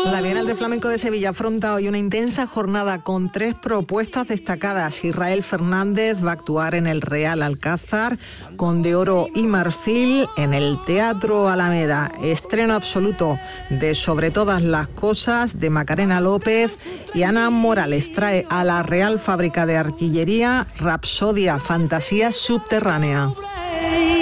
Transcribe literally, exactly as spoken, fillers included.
La Bienal de Flamenco de Sevilla afronta hoy una intensa jornada con tres propuestas destacadas. Israel Fernández va a actuar en el Real Alcázar con De Oro y Marfil en el Teatro Alameda. Estreno absoluto de Sobre todas las cosas de Macarena López, y Ana Morales trae a la Real Fábrica de Artillería Rapsodia, fantasía subterránea.